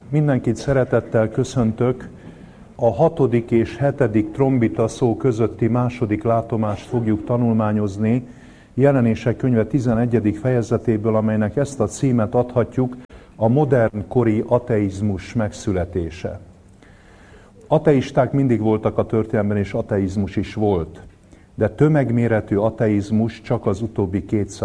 Mindenkit szeretettel köszöntök. A 6. és 7. trombita szó közötti második látomást fogjuk tanulmányozni, Jelenések könyve 11. fejezetéből, amelynek ezt a címet adhatjuk, a modern kori ateizmus megszületése. Ateisták mindig voltak a történelemben, és ateizmus is volt. De tömegméretű ateizmus csak az utóbbi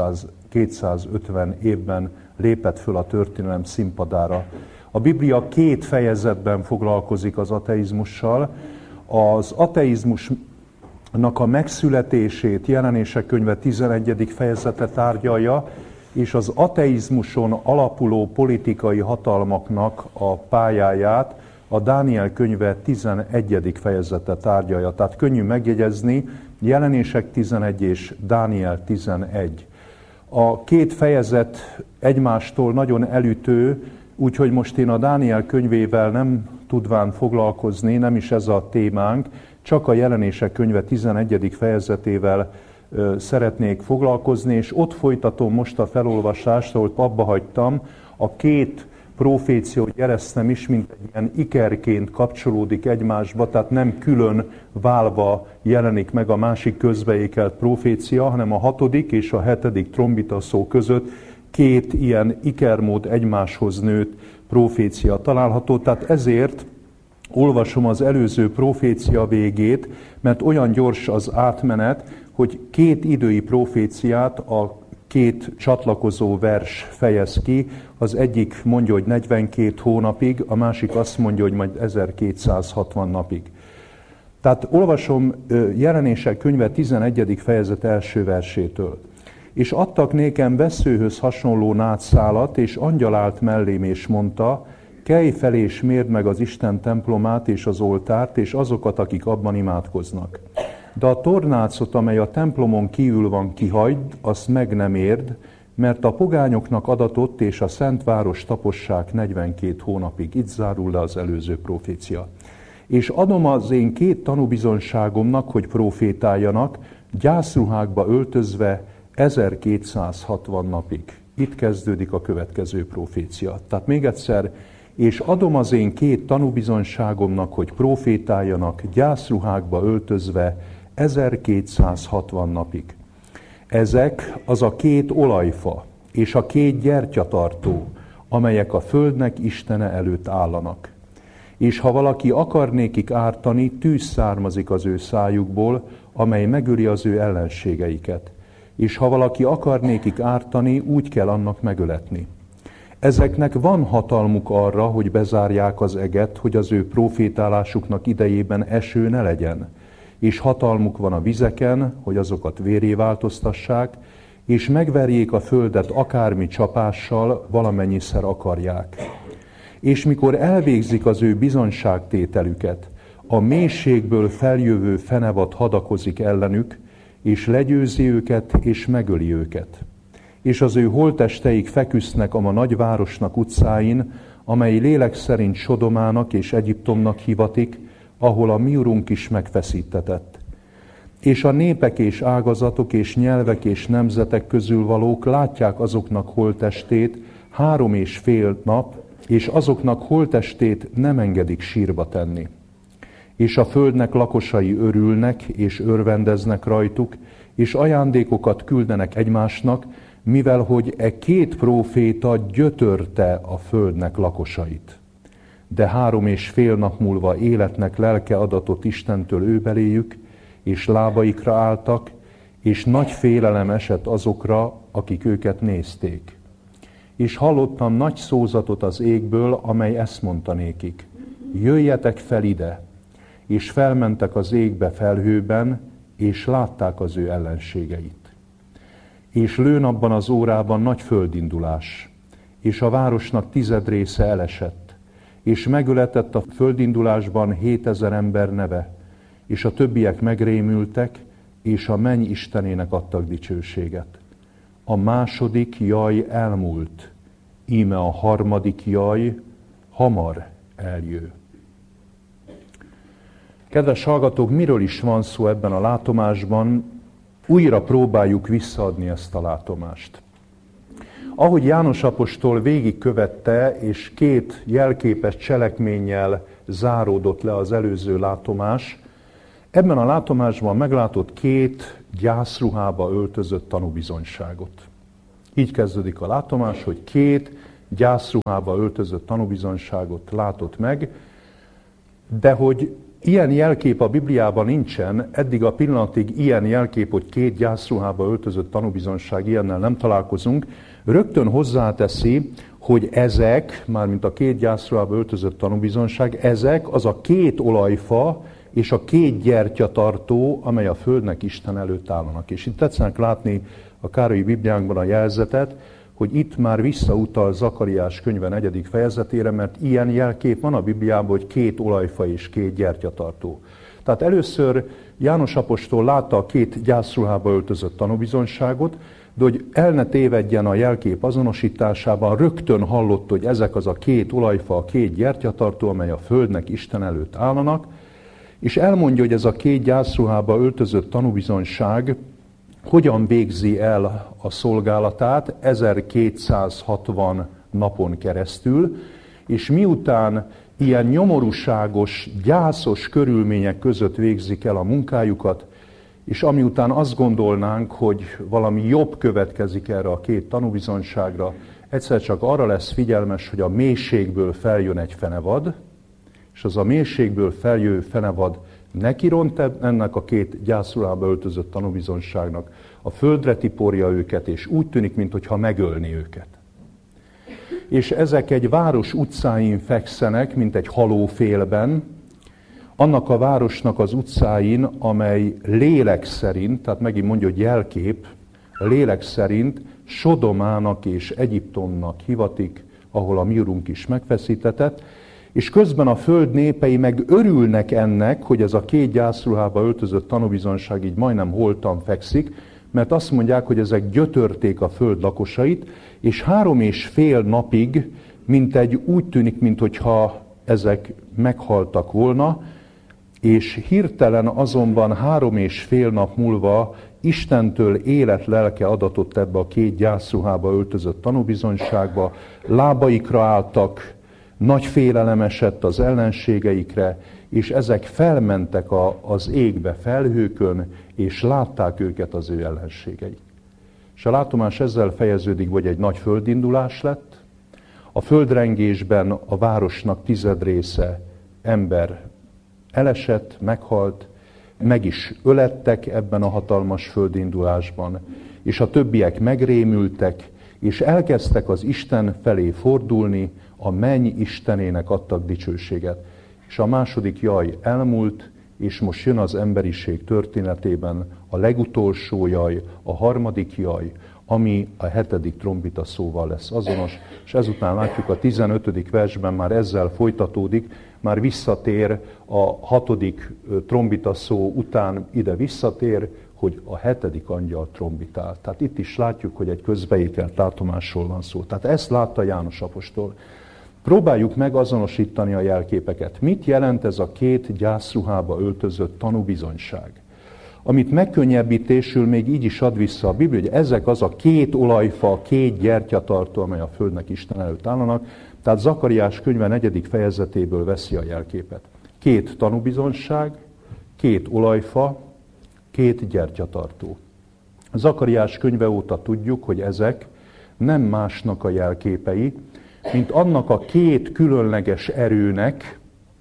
250 évben lépett föl a történelem színpadára. A Biblia 2 fejezetben foglalkozik az ateizmussal. Az ateizmusnak a megszületését Jelenések könyve 11. fejezete tárgyalja, és az ateizmuson alapuló politikai hatalmaknak a pályáját a Dániel könyve 11. fejezete tárgyalja. Tehát könnyű megjegyezni, Jelenések 11 és Dániel 11. A 2 fejezet egymástól nagyon elütő, úgyhogy most én a Dániel könyvével nem tudván foglalkozni, nem is ez a témánk, csak a Jelenések könyve 11. fejezetével szeretnék foglalkozni, és ott folytatom most a felolvasást, ahol abba hagytam. A 2 profécia, hogy jeleztem is, mint egy ilyen ikerként kapcsolódik egymásba, tehát nem külön válva jelenik meg a másik közbeékelt profécia, hanem a 6. és a 7. trombita szó között 2 ilyen ikermód egymáshoz nőtt profécia található. Tehát ezért olvasom az előző profécia végét, mert olyan gyors az átmenet, hogy 2 idői proféciát a 2 csatlakozó vers fejez ki. Az egyik mondja, hogy 42 hónapig, a másik azt mondja, hogy majd 1260 napig. Tehát olvasom Jelenések könyve 11. fejezet első versétől. És adtak nékem vesszőhöz hasonló nátszálat, és angyal állt mellém, és mondta, kelj fel és mérd meg az Isten templomát és az oltárt, és azokat, akik abban imádkoznak. De a tornácot, amely a templomon kívül van, kihagyd, azt meg nem érd, mert a pogányoknak adatott, és a szent város tapossák 42 hónapig. Itt zárul le az előző profécia. És adom az én 2 tanúbizonyságomnak, hogy profétáljanak, gyászruhákba öltözve 1260 napig. Itt kezdődik a következő profécia. Tehát még egyszer, és adom az én 2 tanúbizonyságomnak, hogy profétáljanak, gyászruhákba öltözve 1260 napig. Ezek az a 2 olajfa és a 2 gyertyatartó, amelyek a földnek Istene előtt állanak. És ha valaki akar nékik ártani, tűz származik az ő szájukból, amely megöli az ő ellenségeiket. És ha valaki akar nékik ártani, úgy kell annak megöletni. Ezeknek van hatalmuk arra, hogy bezárják az eget, hogy az ő profétálásuknak idejében eső ne legyen. És hatalmuk van a vizeken, hogy azokat vérré változtassák, és megverjék a földet akármi csapással, valamennyiszer akarják. És mikor elvégzik az ő bizonyságtételüket, a mélységből feljövő fenevad hadakozik ellenük, és legyőzi őket, és megöli őket. És az ő holttesteik feküsznek a ma nagyvárosnak utcáin, amely lélek szerint Sodomának és Egyiptomnak hivatik, ahol a mi urunk is megfeszítetett. És a népek és ágazatok és nyelvek és nemzetek közül valók látják azoknak holttestét 3,5 nap, és azoknak holttestét nem engedik sírba tenni. És a földnek lakosai örülnek és örvendeznek rajtuk, és ajándékokat küldenek egymásnak, mivel hogy 2 próféta gyötörte a földnek lakosait. De 3,5 nap múlva életnek lelke adatott Istentől őbeléjük, és lábaikra álltak, és nagy félelem esett azokra, akik őket nézték. És hallottam nagy szózatot az égből, amely ezt mondta nékik: jöjjetek fel ide! És felmentek az égbe felhőben, és látták az ő ellenségeit. És lőn abban az órában nagy földindulás, és a városnak 10 része elesett, és megöletett a földindulásban 7000 ember neve, és a többiek megrémültek, és a menny Istenének adtak dicsőséget. A második jaj elmúlt, íme a harmadik jaj hamar eljő. Kedves hallgatók, miről is van szó ebben a látomásban? Újra próbáljuk visszaadni ezt a látomást. ahogy János apostol végigkövette, és két jelképes cselekménnyel záródott le az előző látomás, ebben a látomásban meglátott két gyászruhába öltözött tanúbizonyságot. Így kezdődik a látomás, hogy két gyászruhába öltözött tanúbizonyságot látott meg, de hogy ilyen jelkép a Bibliában nincsen, eddig a pillanatig ilyen jelkép, hogy két gyászruhába öltözött tanúbizonyság, ilyennel nem találkozunk, rögtön hozzáteszi, hogy ezek, mármint a két gyászruhába öltözött tanúbizonyság, ezek az a két olajfa és a két gyertyatartó, amely a Földnek Isten előtt állnak. És itt tetszenek látni a Károlyi Bibliánkban a jelzetet, hogy itt már visszautal Zakariás könyve 4. fejezetére, mert ilyen jelkép van a Bibliában, hogy két olajfa és két gyertyatartó. Tehát először János apostol látta a két gyászruhába öltözött tanúbizonyságot, de hogy el ne tévedjen a jelkép azonosításában, rögtön hallott, hogy ezek az a két olajfa, a két gyertyatartó, amely a Földnek Isten előtt állnak, és elmondja, hogy ez a két gyászruhába öltözött tanúbizonyság hogyan végzi el a szolgálatát 1260 napon keresztül, és miután ilyen nyomorúságos, gyászos körülmények között végzik el a munkájukat, és amiután azt gondolnánk, hogy valami jobb következik erre a két tanúbizonyságra, egyszer csak arra lesz figyelmes, hogy a mélységből feljön egy fenevad, és az a mélységből feljövő fenevad nekiront ennek a két gyászruhába öltözött tanúbizonyságnak, a földre tiporja őket, és úgy tűnik, mintha megölni őket. És ezek egy város utcáin fekszenek, mint egy halófélben, annak a városnak az utcáin, amely lélek szerint, tehát megint mondja, hogy jelkép, lélek szerint Sodomának és Egyiptomnak hivatik, ahol a mi Urunk is megfeszítetett, és közben a föld népei meg örülnek ennek, hogy ez a két gyászruhába öltözött tanúbizonyság így majdnem holtan fekszik, mert azt mondják, hogy ezek gyötörték a föld lakosait, és 3,5 napig, úgy tűnik, mintha ezek meghaltak volna, és hirtelen azonban 3,5 nap múlva Istentől élet lelke adatott ebbe a két gyászruhába öltözött tanúbizonyságba, lábaikra álltak, nagy félelem esett az ellenségeikre, és ezek felmentek az égbe felhőkön, és látták őket az ő ellenségeik. És a látomás ezzel fejeződik, hogy egy nagy földindulás lett. A földrengésben a városnak 10 része ember elesett, meghalt, meg is ölettek ebben a hatalmas földindulásban, és a többiek megrémültek, és elkezdtek az Isten felé fordulni, a menny Istenének adtak dicsőséget. És a második jaj elmúlt, és most jön az emberiség történetében a legutolsó jaj, a harmadik jaj, ami a 7. trombita szóval lesz azonos, és ezután látjuk a 15. versben már ezzel folytatódik, már visszatér a 6. trombita szó után ide visszatér, hogy a 7. angyal trombitál. Tehát itt is látjuk, hogy egy közbeételt látomásról van szó. Tehát ezt látta János apostol. Próbáljuk meg azonosítani a jelképeket. Mit jelent ez a két gyászruhába öltözött tanúbizonyság? Amit megkönnyebbítésül még így is ad vissza a Biblia, hogy ezek az a két olajfa, két gyertyatartó, amely a Földnek Isten előtt állnak. Tehát Zakariás könyve 4. fejezetéből veszi a jelképet. Két tanúbizonyság, két olajfa, két gyertyatartó. Zakariás könyve óta tudjuk, hogy ezek nem másnak a jelképei, mint annak a két különleges erőnek,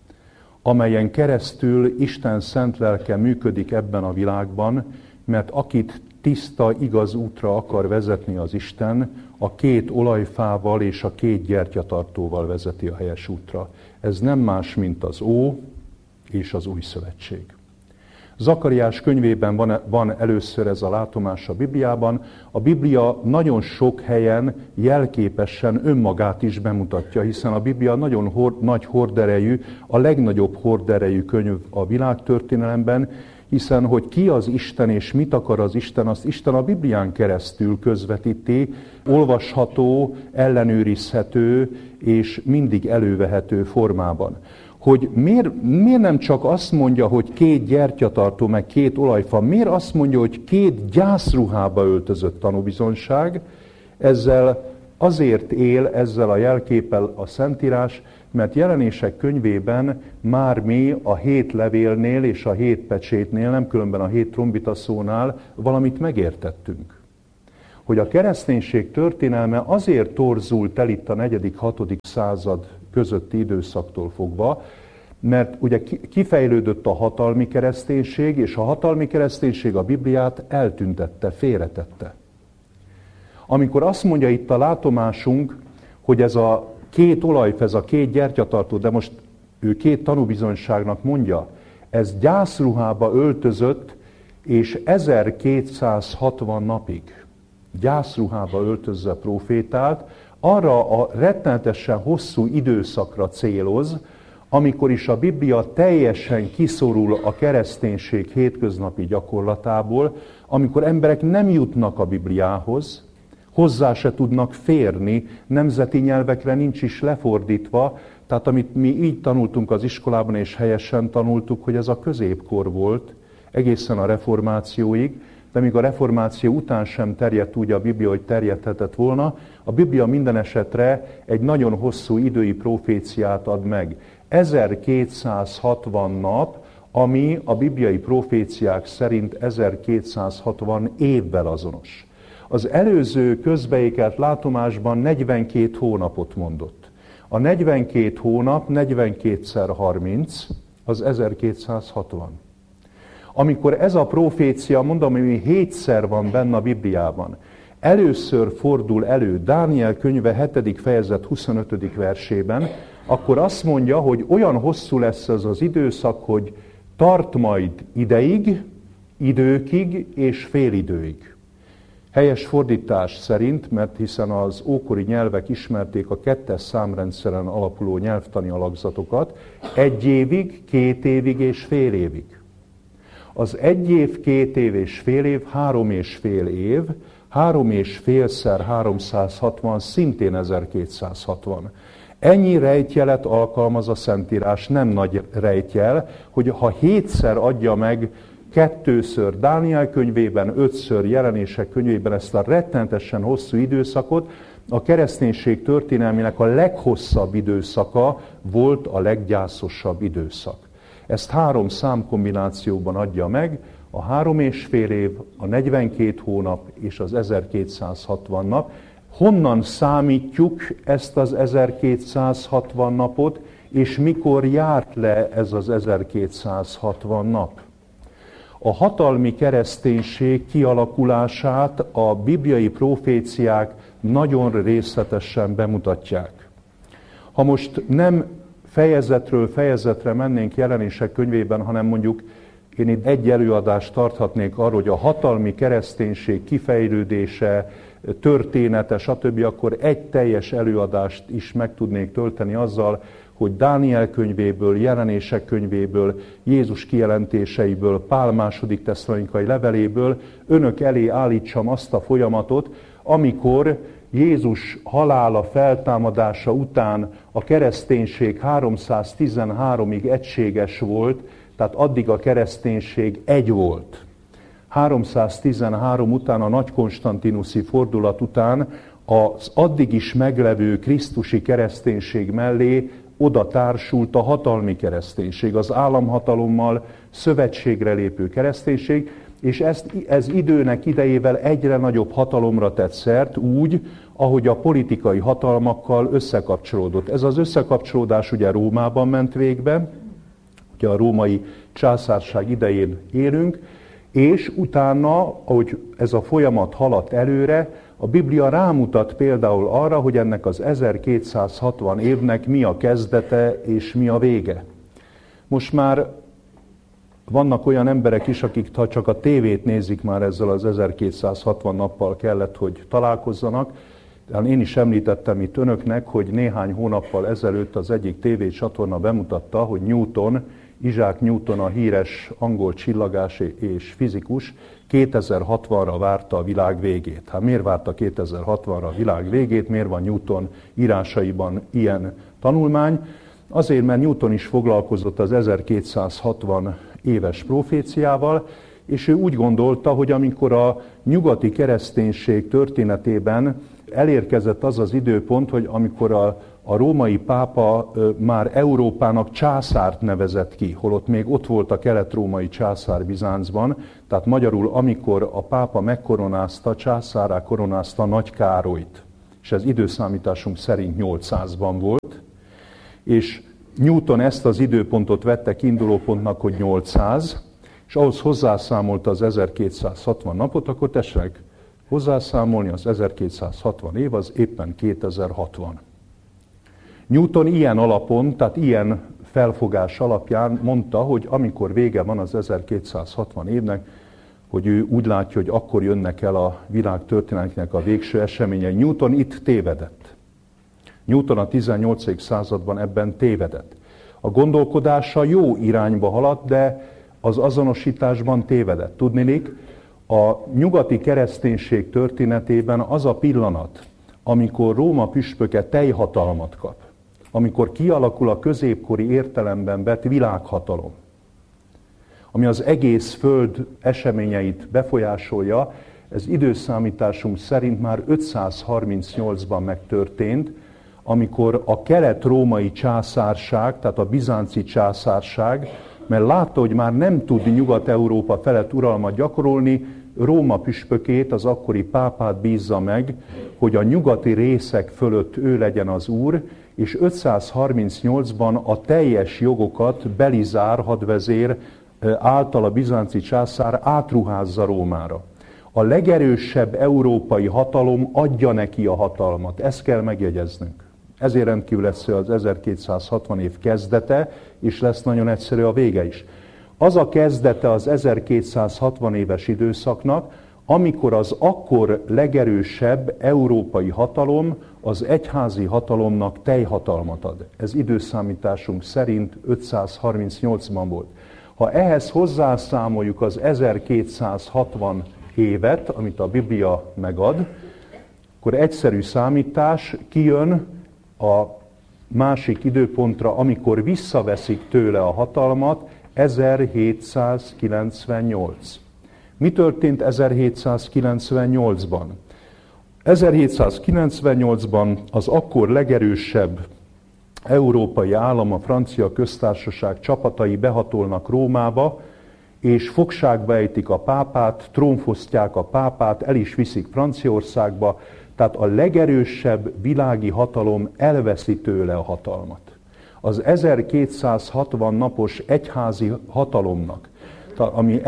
amelyen keresztül Isten szent lelke működik ebben a világban, mert akit tiszta, igaz útra akar vezetni az Isten, a két olajfával és a két gyertyatartóval vezeti a helyes útra. Ez nem más, mint az Ó és az Új Szövetség. Zakariás könyvében van először ez a látomás a Bibliában. A Biblia nagyon sok helyen jelképesen önmagát is bemutatja, hiszen a Biblia nagyon nagy horderejű, a legnagyobb horderejű könyv a világtörténelemben, hiszen hogy ki az Isten és mit akar az Isten, azt Isten a Biblián keresztül közvetíti, olvasható, ellenőrizhető és mindig elővehető formában. Hogy miért nem csak azt mondja, hogy két gyertyatartó, meg két olajfa, miért azt mondja, hogy két gyászruhába öltözött tanúbizonyság, ezzel Azért él ezzel a jelképpel a Szentírás, mert Jelenések könyvében már mi a 7 levélnél és a 7 pecsétnél, nem különben a 7 trombitaszónál valamit megértettünk. Hogy a kereszténység történelme azért torzult el itt a 4.-6. század közötti időszaktól fogva, mert ugye kifejlődött a hatalmi kereszténység, és a hatalmi kereszténység a Bibliát eltüntette, félretette. Amikor azt mondja itt a látomásunk, hogy ez a 2 olajfez, a 2 gyertyatartó, de most ő 2 tanúbizonyságnak mondja, ez gyászruhába öltözött, és 1260 napig gyászruhába öltözve profétált, arra a rettenetesen hosszú időszakra céloz, amikor is a Biblia teljesen kiszorul a kereszténység hétköznapi gyakorlatából, amikor emberek nem jutnak a Bibliához, hozzá se tudnak férni, nemzeti nyelvekre nincs is lefordítva, tehát amit mi így tanultunk az iskolában, és helyesen tanultuk, hogy ez a középkor volt, egészen a reformációig, de még a reformáció után sem terjedt úgy a Biblia, hogy terjedhetett volna. A Biblia minden esetre egy nagyon hosszú idői proféciát ad meg. 1260 nap, ami a bibliai proféciák szerint 1260 évvel azonos. Az előző közbeékelt látomásban 42 hónapot mondott. A 42 hónap 42x30, az 1260. Amikor ez a profécia, mondom, hogy 7-szer van benne a Bibliában, először fordul elő Dániel könyve 7. fejezet 25. versében, akkor azt mondja, hogy olyan hosszú lesz ez az időszak, hogy tart majd ideig, időkig és félidőig. Helyes fordítás szerint, mert hiszen az ókori nyelvek ismerték a 2-es számrendszeren alapuló nyelvtani alakzatokat, 1 évig, 2 évig és fél évig. Az 1 év, 2 év és fél év, 3,5 év, 3,5-szer 360, szintén 1260. Ennyi rejtjelet alkalmaz a Szentírás, nem nagy rejtjel, hogy ha 7-szer adja meg 2-ször Dániel könyvében, 5-ször Jelenések könyvében ezt a rettenetesen hosszú időszakot, a kereszténység történelmének a leghosszabb időszaka volt a leggyászosabb időszak. Ezt 3 számkombinációban adja meg, a 3,5 év, a 42 hónap és az 1260 nap. Honnan számítjuk ezt az 1260 napot, és mikor járt le ez az 1260 nap? A hatalmi kereszténység kialakulását a bibliai proféciák nagyon részletesen bemutatják. Ha most nem fejezetről fejezetre mennénk Jelenések könyvében, hanem mondjuk én itt egy előadást tarthatnék arról, hogy a hatalmi kereszténység kifejlődése, története, stb., akkor egy teljes előadást is meg tudnék tölteni azzal, hogy Dániel könyvéből, Jelenések könyvéből, Jézus kijelentéseiből, Pál második tesszalonikai leveléből önök elé állítsam azt a folyamatot, amikor Jézus halála, feltámadása után a kereszténység 313-ig egységes volt, tehát addig a kereszténység egy volt. 313 után, a nagy konstantinuszi fordulat után az addig is meglevő krisztusi kereszténység mellé oda társult a hatalmi kereszténység, az államhatalommal szövetségre lépő kereszténység, és ez időnek idejével egyre nagyobb hatalomra tett szert úgy, ahogy a politikai hatalmakkal összekapcsolódott. Ez az összekapcsolódás ugye Rómában ment végbe, ugye a római császárság idején élünk, és utána, ahogy ez a folyamat haladt előre, a Biblia rámutat például arra, hogy ennek az 1260 évnek mi a kezdete és mi a vége. Most már vannak olyan emberek is, akik ha csak a tévét nézik, már ezzel az 1260 nappal kellett, hogy találkozzanak. Én is említettem itt önöknek, hogy néhány hónappal ezelőtt az egyik tévécsatorna bemutatta, hogy Isaac Newton, a híres angol csillagás és fizikus 2060-ra várta a világ végét. Hát miért várta 2060-ra a világ végét, miért van Newton írásaiban ilyen tanulmány? Azért, mert Newton is foglalkozott az 1260 éves proféciával, és ő úgy gondolta, hogy amikor a nyugati kereszténység történetében elérkezett az az időpont, hogy amikor a római pápa már Európának császárt nevezett ki, holott még ott volt a kelet-római császár Bizáncban, tehát magyarul amikor a pápa megkoronázta, császárrá koronázta Nagy Károlyt, és ez időszámításunk szerint 800-ban volt, és Newton ezt az időpontot vette kiindulópontnak, hogy 800, és ahhoz hozzászámolta az 1260 napot, akkor tessék hozzászámolni, az 1260 év az éppen 2060. Newton ilyen alapon, tehát ilyen felfogás alapján mondta, hogy amikor vége van az 1260 évnek, hogy ő úgy látja, hogy akkor jönnek el a világ történetének a végső eseményei. Newton itt tévedett. Newton a 18. században ebben tévedett. A gondolkodása jó irányba haladt, de az azonosításban tévedett. Tudniillik, a nyugati kereszténység történetében az a pillanat, amikor Róma püspöke teljhatalmat kap, amikor kialakul a középkori értelemben vett világhatalom, ami az egész föld eseményeit befolyásolja, ez időszámításunk szerint már 538-ban megtörtént, amikor a kelet-római császárság, tehát a bizánci császárság, mert látta, hogy már nem tud Nyugat-Európa felett uralmat gyakorolni, Róma püspökét, az akkori pápát bízza meg, hogy a nyugati részek fölött ő legyen az úr, és 538-ban a teljes jogokat Belizár hadvezér által a bizánci császár átruházza Rómára. A legerősebb európai hatalom adja neki a hatalmat. Ezt kell megjegyeznünk. Ezért rendkívül egyszerű az 1260 év kezdete, és lesz nagyon egyszerű a vége is. Az a kezdete az 1260 éves időszaknak, amikor az akkor legerősebb európai hatalom az egyházi hatalomnak teljhatalmat ad. Ez időszámításunk szerint 538-ban volt. Ha ehhez hozzászámoljuk az 1260 évet, amit a Biblia megad, akkor egyszerű számítás, kijön a másik időpontra, amikor visszaveszik tőle a hatalmat, 1798. Mi történt 1798-ban? 1798-ban az akkor legerősebb európai állam, a Francia Köztársaság csapatai behatolnak Rómába, és fogságba ejtik a pápát, trónfosztják a pápát, el is viszik Franciaországba, tehát a legerősebb világi hatalom elveszi tőle a hatalmat. Az 1260 napos egyházi hatalomnak, ami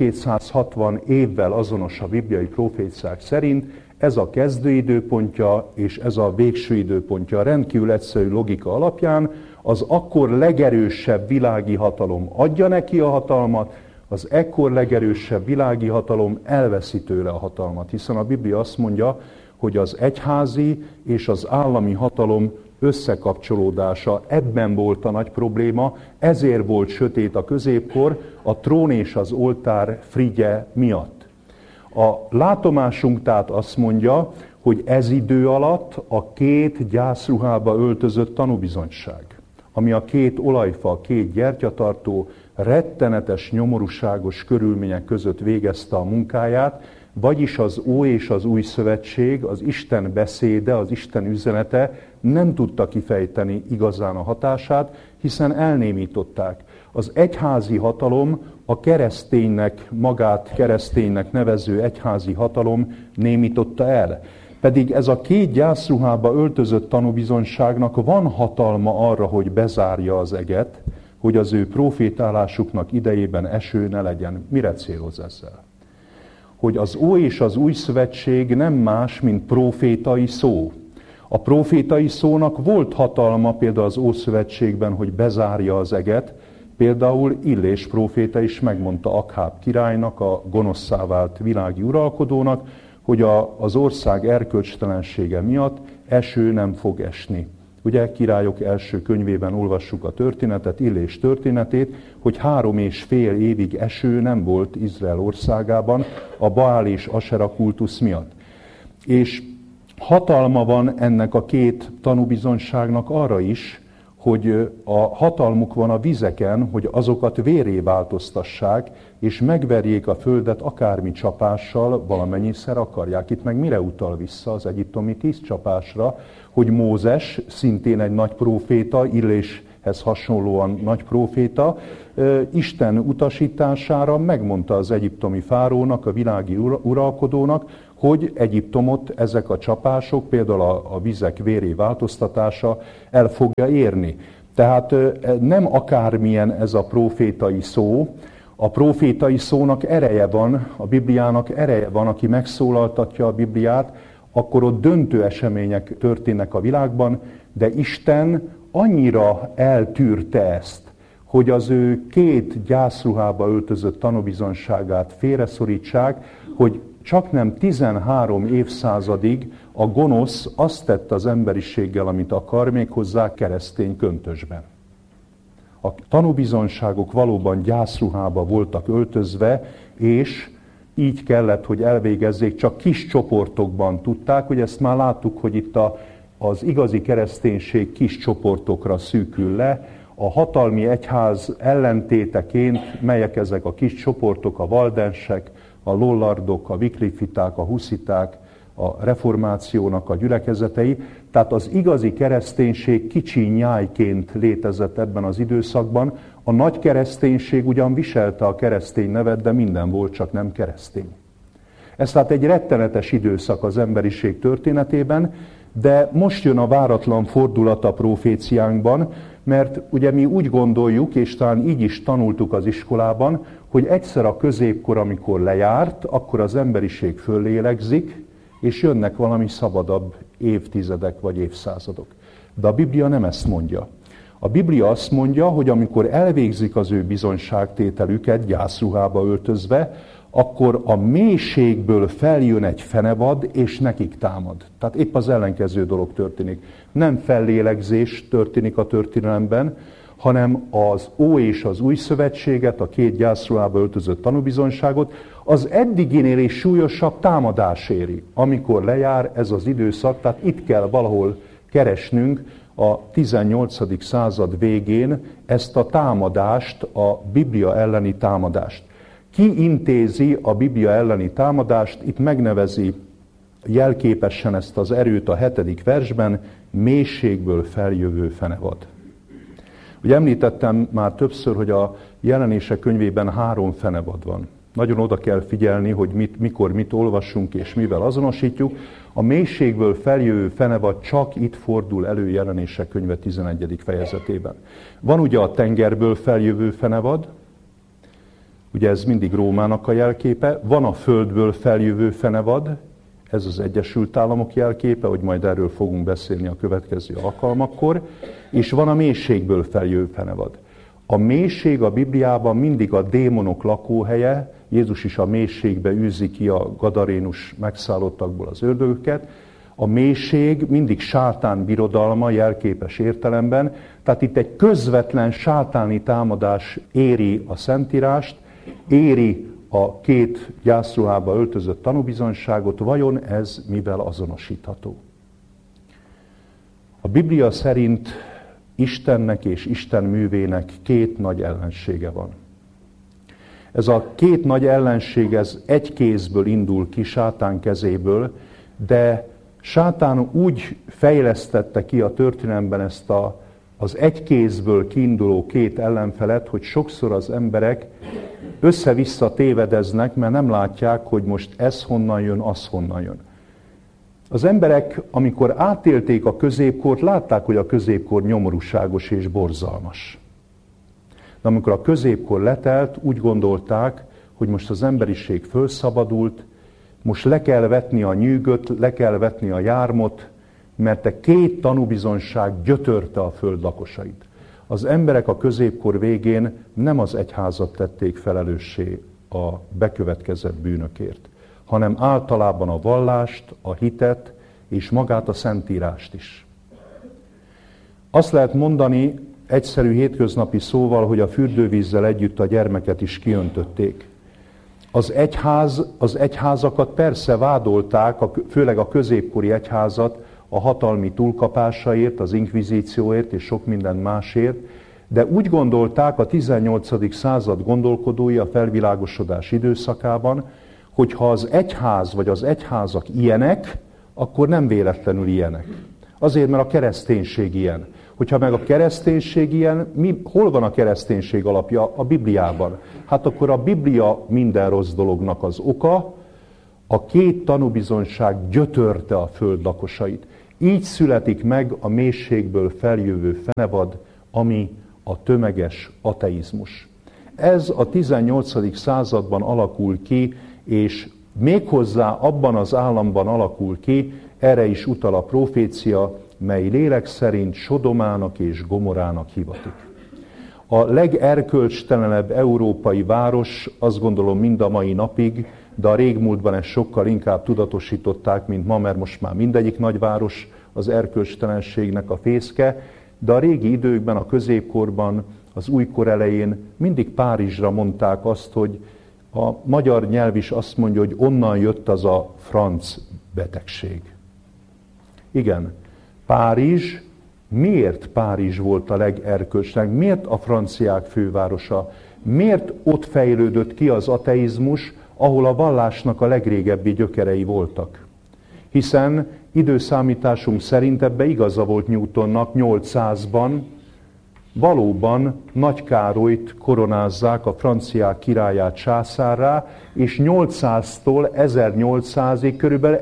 1260 évvel azonos a bibliai proféciák szerint, ez a kezdőidőpontja és ez a végső időpontja. Rendkívül egyszerű logika alapján az akkor legerősebb világi hatalom adja neki a hatalmat, az ekkor legerősebb világi hatalom elveszi tőle a hatalmat. Hiszen a Biblia azt mondja, hogy az egyházi és az állami hatalom összekapcsolódása, ebben volt a nagy probléma, ezért volt sötét a középkor, a trón és az oltár frigye miatt. A látomásunk tehát azt mondja, hogy ez idő alatt a két gyászruhába öltözött tanúbizonyság, ami a két olajfa, a két gyertyatartó rettenetes, nyomorúságos körülmények között végezte a munkáját, vagyis az Ó és az Új Szövetség, az Isten beszéde, az Isten üzenete nem tudta kifejteni igazán a hatását, hiszen elnémították. Az egyházi hatalom, a kereszténynek, magát kereszténynek nevező egyházi hatalom némította el. Pedig ez a két gyászruhába öltözött tanúbizonyságnak van hatalma arra, hogy bezárja az eget, hogy az ő profétálásuknak idejében eső ne legyen. Mire céloz ezzel? Hogy az Ó és az Új Szövetség nem más, mint profétai szó. A profétai szónak volt hatalma például az Ószövetségben, hogy bezárja az eget. Például Illés próféta is megmondta Akháb királynak, a gonoszszá vált világi uralkodónak, hogy az ország erkölcstelensége miatt eső nem fog esni. Ugye Királyok első könyvében olvassuk a történetet, Illés történetét, hogy 3,5 évig eső nem volt Izrael országában a Baál és Asera kultusz miatt. És hatalma van ennek a két tanúbizonyságnak arra is, hogy a hatalmuk van a vizeken, hogy azokat vérré változtassák, és megverjék a földet akármi csapással, valamennyiszer akarják. Itt meg mire utal vissza? Az egyiptomi 10 csapásra, hogy Mózes, szintén egy nagy próféta, Illéshez hasonlóan nagy próféta, Isten utasítására megmondta az egyiptomi fárónak, a világi uralkodónak, hogy Egyiptomot ezek a csapások, például a vizek vérré változtatása el fogja érni. Tehát nem akármilyen ez a prófétai szó, a prófétai szónak ereje van, a Bibliának ereje van, aki megszólaltatja a Bibliát, akkor ott döntő események történnek a világban, de Isten annyira eltűrte ezt, hogy az ő 2 gyászruhába öltözött tanúbizonyságát félreszorítsák, hogy csaknem 13 évszázadig a gonosz azt tette az emberiséggel, amit akar, méghozzá keresztény köntösben. A tanúbizonyságok valóban gyászruhába voltak öltözve, és így kellett, hogy elvégezzék, csak kis csoportokban tudták, hogy ezt már láttuk, hogy itt az igazi kereszténység kis csoportokra szűkül le, a hatalmi egyház ellentéteként, melyek ezek a kis csoportok, a valdensek, a lollardok, a vikliffiták, a husziták, a reformációnak a gyülekezetei. Tehát az igazi kereszténység kicsi nyájként létezett ebben az időszakban. A nagy kereszténység ugyan viselte a keresztény nevet, de minden volt, csak nem keresztény. Ez tehát egy rettenetes időszak az emberiség történetében, de most jön a váratlan fordulat a proféciánkban, mert ugye mi úgy gondoljuk, és talán így is tanultuk az iskolában, hogy egyszer a középkor, amikor lejárt, akkor az emberiség föllélegzik, és jönnek valami szabadabb évtizedek vagy évszázadok. De a Biblia nem ezt mondja. A Biblia azt mondja, hogy amikor elvégzik az ő bizonyságtételüket, gyászruhába öltözve, akkor a mélységből feljön egy fenevad, és nekik támad. Tehát épp az ellenkező dolog történik. Nem fellélegzés történik a történelemben, hanem az Ó és az Új Szövetséget, a 2 gyászruhába öltözött tanúbizonyságot, az eddiginél is súlyosabb támadás éri, amikor lejár ez az időszak. Tehát itt kell valahol keresnünk a 18. század végén ezt a támadást, a Biblia elleni támadást. Ki intézi a Biblia elleni támadást? Itt megnevezi jelképesen ezt az erőt a 7. versben, mélységből feljövő fenevad. Ugye említettem már többször, hogy a Jelenések könyvében 3 fenevad van. Nagyon oda kell figyelni, hogy mikor mit olvassunk és mivel azonosítjuk. A mélységből feljövő fenevad csak itt fordul elő Jelenések könyve 11. fejezetében. Van ugye a tengerből feljövő fenevad, ugye ez mindig Rómának a jelképe, van a földből feljövő fenevad, ez az Egyesült Államok jelképe, hogy majd erről fogunk beszélni a következő alkalmakkor, és van a mélységből feljövő fenevad. A mélység a Bibliában mindig a démonok lakóhelye, Jézus is a mélységbe űzi ki a gadarénus megszállottakból az ördögöket. A mélység mindig sátán birodalma jelképes értelemben, tehát itt egy közvetlen sátáni támadás éri a Szentírást, éri a 2 gyászruhába öltözött tanúbizonyságot, vajon ez mivel azonosítható? A Biblia szerint Istennek és Isten művének 2 nagy ellensége van. Ez a 2 nagy ellenség, ez egy kézből indul ki, sátán kezéből, de sátán úgy fejlesztette ki a történelemben ezt az egy kézből kiinduló 2 ellenfelet, hogy sokszor az emberek össze-vissza tévedeznek, mert nem látják, hogy most ez honnan jön, az honnan jön. Az emberek, amikor átélték a középkort, látták, hogy a középkor nyomorúságos és borzalmas. De amikor a középkor letelt, úgy gondolták, hogy most az emberiség fölszabadult, most le kell vetni a nyűgöt, le kell vetni a jármot, mert a 2 tanúbizonyság gyötörte a föld lakosait. Az emberek a középkor végén nem az egyházat tették felelőssé a bekövetkezett bűnökért, hanem általában a vallást, a hitet és magát a Szentírást is. Azt lehet mondani egyszerű hétköznapi szóval, hogy a fürdővízzel együtt a gyermeket is kiöntötték. Az egyházakat persze vádolták, főleg a középkori egyházat, a hatalmi túlkapásaért, az inkvizícióért és sok minden másért, de úgy gondolták a 18. század gondolkodói a felvilágosodás időszakában, hogy ha az egyház vagy az egyházak ilyenek, akkor nem véletlenül ilyenek. Azért, mert a kereszténység ilyen. Hogyha meg a kereszténység ilyen, hol van a kereszténység alapja? A Bibliában. Hát akkor a Biblia minden rossz dolognak az oka, a két tanúbizonyság gyötörte a föld lakosait. Így születik meg a mélységből feljövő fenevad, ami a tömeges ateizmus. Ez a 18. században alakul ki, és méghozzá abban az államban alakul ki, erre is utal a profécia, mely lélek szerint Sodomának és Gomorának hivatik. A legerkölcstelenebb európai város, azt gondolom mind a mai napig, de a régmúltban ezt sokkal inkább tudatosították, mint ma, mert most már mindegyik nagyváros az erkölcstelenségnek a fészke, de a régi időkben, a középkorban, az újkor elején mindig Párizsra mondták azt, hogy a magyar nyelv is azt mondja, hogy onnan jött az a franc betegség. Igen, Párizs, miért Párizs volt a legerkölcstelenebb? Miért a franciák fővárosa? Miért ott fejlődött ki az ateizmus, ahol a vallásnak a legrégebbi gyökerei voltak? Hiszen időszámításunk szerint ebbe igaza volt Newtonnak, 800-ban valóban Nagy Károlyt koronázzák, a franciák királyát császárrá, és 800-tól 1800-ig, körülbelül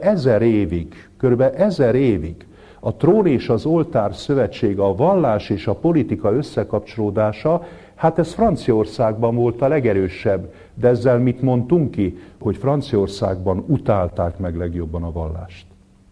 1000 évig a trón és az oltár szövetsége, a vallás és a politika összekapcsolódása, hát ez Franciaországban volt a legerősebb. De ezzel mit mondtunk ki? Hogy Franciaországban utálták meg legjobban a vallást.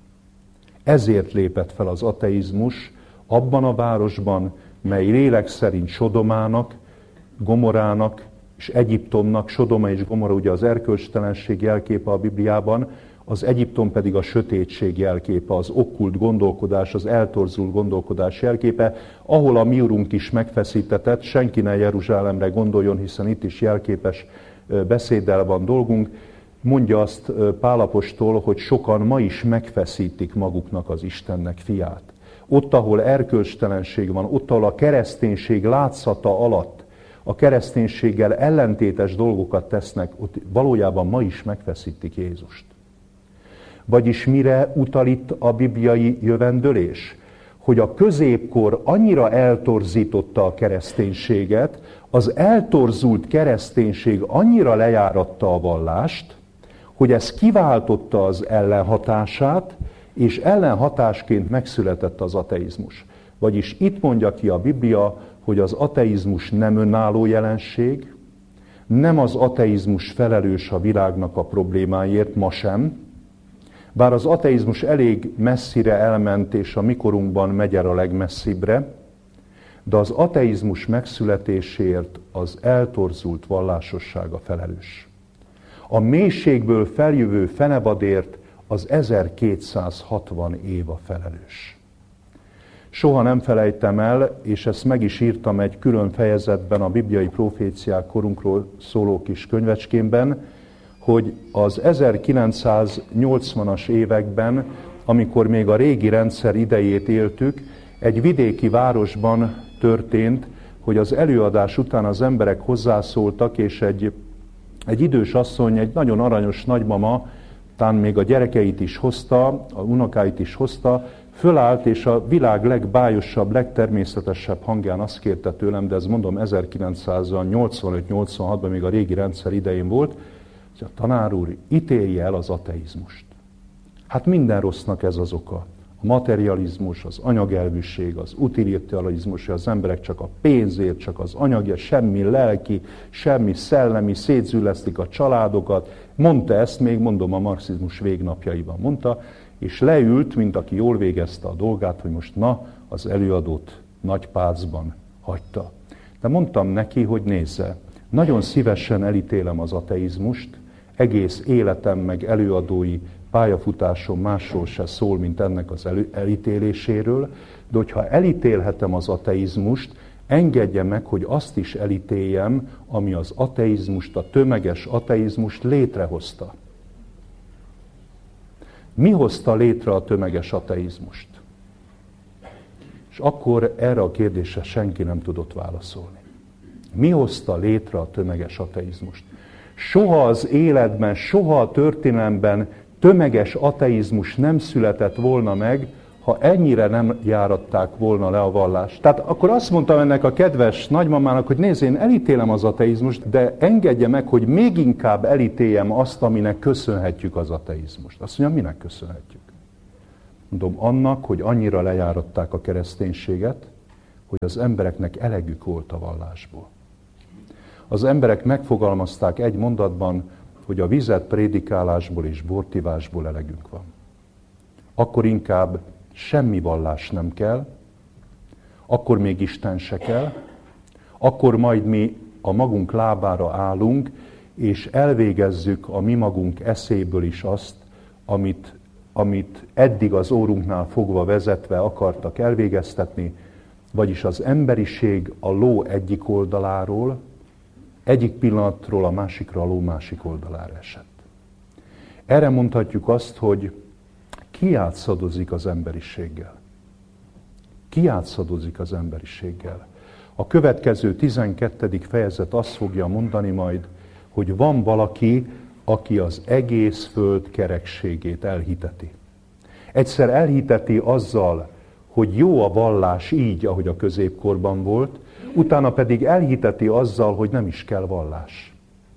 Ezért lépett fel az ateizmus abban a városban, mely lélek szerint Sodomának, Gomorának és Egyiptomnak, Sodoma és Gomora ugye az erkölcstelenség jelképe a Bibliában, az Egyiptom pedig a sötétség jelképe, az okkult gondolkodás, az eltorzult gondolkodás jelképe, ahol a mi urunk is megfeszítetett, senki ne Jeruzsálemre gondoljon, hiszen itt is jelképes beszéddel van dolgunk, mondja azt Pál apostol, hogy sokan ma is megfeszítik maguknak az Istennek fiát. Ott, ahol erkölcstelenség van, ott, ahol a kereszténység látszata alatt a kereszténységgel ellentétes dolgokat tesznek, ott valójában ma is megfeszítik Jézust. Vagyis mire utal itt a bibliai jövendőlés? Hogy a középkor annyira eltorzította a kereszténységet, az eltorzult kereszténység annyira lejáratta a vallást, hogy ez kiváltotta az ellenhatását, és ellenhatásként megszületett az ateizmus. Vagyis itt mondja ki a Biblia, hogy az ateizmus nem önálló jelenség, nem az ateizmus felelős a világnak a problémáért, ma sem, bár az ateizmus elég messzire elment, és a mikorunkban megy el a legmesszibbre, de az ateizmus megszületéséért az eltorzult vallásosság a felelős. A mélységből feljövő fenebadért az 1260 év a felelős. Soha nem felejtem el, és ezt meg is írtam egy külön fejezetben a bibliai proféciák korunkról szóló kis könyvecskémben, hogy az 1980-as években, amikor még a régi rendszer idejét éltük, egy vidéki városban történt, hogy az előadás után az emberek hozzászóltak, és egy idős asszony, egy nagyon aranyos nagymama, talán még a gyerekeit is hozta, a unokáit is hozta, fölállt, és a világ legbájosabb, legtermészetesebb hangján azt kérte tőlem, de ez mondom 1985-86-ban, még a régi rendszer idején volt, hogy a tanár úr, ítélje el az ateizmust. Hát minden rossznak ez az oka. A materializmus, az anyagelvűség, az utilitarizmus, hogy az emberek csak a pénzért, csak az anyagért, semmi lelki, semmi szellemi, szétzüllesztik a családokat. Mondta ezt még, mondom, a marxizmus végnapjaiban mondta, és leült, mint aki jól végezte a dolgát, hogy most na, az előadót nagy pácban hagyta. De mondtam neki, hogy nézze, nagyon szívesen elítélem az ateizmust, egész életem meg előadói pályafutásom másról se szól, mint ennek az elítéléséről, de hogyha elítélhetem az ateizmust, engedje meg, hogy azt is elítéljem, ami az ateizmust, a tömeges ateizmust létrehozta. Mi hozta létre a tömeges ateizmust? És akkor erre a kérdésre senki nem tudott válaszolni. Mi hozta létre a tömeges ateizmust? Soha az életben, soha a történelemben tömeges ateizmus nem született volna meg, ha ennyire nem járatták volna le a vallást. Tehát akkor azt mondtam ennek a kedves nagymamának, hogy nézd, én elítélem az ateizmust, de engedje meg, hogy még inkább elítéljem azt, aminek köszönhetjük az ateizmust. Azt mondja, minek köszönhetjük? Mondom, annak, hogy annyira lejáratták a kereszténységet, hogy az embereknek elegük volt a vallásból. Az emberek megfogalmazták egy mondatban, hogy a vizet prédikálásból és bortivásból elegünk van. Akkor inkább semmi vallás nem kell, akkor még Isten se kell, akkor majd mi a magunk lábára állunk, és elvégezzük a mi magunk eszéből is azt, amit eddig az órunknál fogva vezetve akartak elvégeztetni, vagyis az emberiség a ló egyik oldaláról, egyik pillanatról a másikra a ló másik oldalára esett. Erre mondhatjuk azt, hogy ki játszadozik az emberiséggel? Ki játszadozik az emberiséggel? A következő 12. fejezet azt fogja mondani majd, hogy van valaki, aki az egész föld kerekségét elhiteti. Egyszer elhiteti azzal, hogy jó a vallás így, ahogy a középkorban volt, utána pedig elhiteti azzal, hogy nem is kell vallás.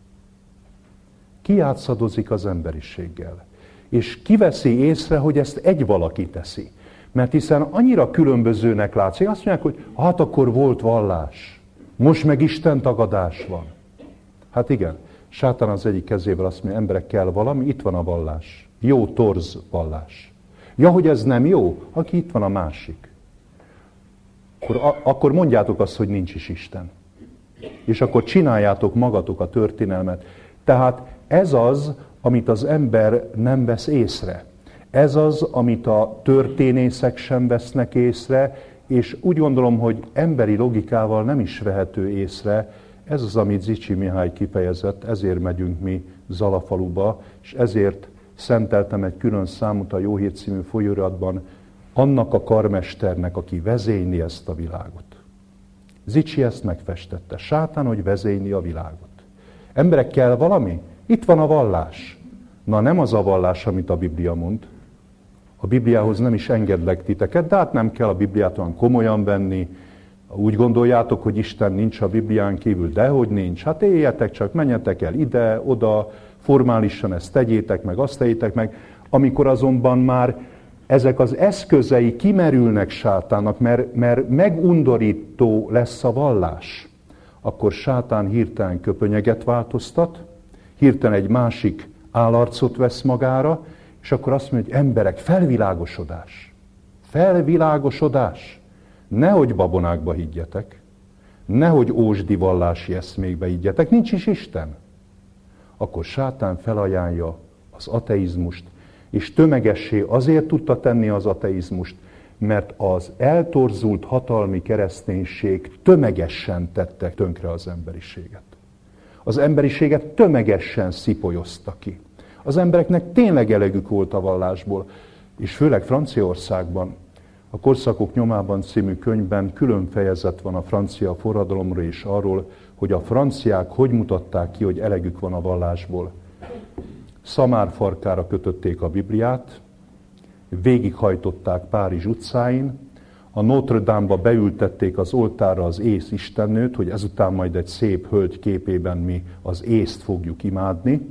Ki játszadozik az emberiséggel? És kiveszi észre, hogy ezt egy valaki teszi. Mert hiszen annyira különbözőnek látszik, azt mondják, hogy hát akkor volt vallás, most meg Isten tagadás van. Hát igen, sátán az egyik kezével azt mondja, emberek, kell valami, itt van a vallás. Jó torz vallás. Ja, hogy ez nem jó, aki itt van a másik. Akkor mondjátok azt, hogy nincs is Isten. És akkor csináljátok magatok a történelmet. Tehát ez az, amit az ember nem vesz észre. Ez az, amit a történészek sem vesznek észre, és úgy gondolom, hogy emberi logikával nem is vehető észre. Ez az, amit Zichy Mihály kifejezett, ezért megyünk mi Zalafaluba, és ezért szenteltem egy külön számot a Jó Hír című folyóiratban annak a karmesternek, aki vezényli ezt a világot. Zichy ezt megfestette. Sátán, hogy vezényli a világot. Emberek, kell valami? Itt van a vallás. Na, nem az a vallás, amit a Biblia mond. A Bibliához nem is engedlek titeket, de hát nem kell a Bibliát olyan komolyan venni. Úgy gondoljátok, hogy Isten nincs a Biblián kívül, dehogy nincs. Hát éljetek csak, menjetek el ide, oda, formálisan ezt tegyétek meg, azt tegyétek meg. Amikor azonban már ezek az eszközei kimerülnek sátánnak, mert megundorító lesz a vallás, akkor sátán hirtelen köpönyeget változtat, hirtelen egy másik állarcot vesz magára, és akkor azt mondja, hogy emberek, felvilágosodás. Felvilágosodás. Nehogy babonákba higgyetek, nehogy ósdi vallási eszmékbe higgyetek, nincs is Isten. Akkor sátán felajánlja az ateizmust, és tömegessé azért tudta tenni az ateizmust, mert az eltorzult hatalmi kereszténység tömegesen tette tönkre az emberiséget. Az emberiséget tömegesen szipolyozta ki. Az embereknek tényleg elegük volt a vallásból, és főleg Franciaországban, a Korszakok nyomában című könyvben külön fejezet van a francia forradalomról és arról, hogy a franciák hogy mutatták ki, hogy elegük van a vallásból. Szamárfarkára kötötték a Bibliát, végighajtották Párizs utcáin, a Notre Dame-ba beültették az oltárra az ész istennőt, hogy ezután majd egy szép hölgy képében mi az észt fogjuk imádni.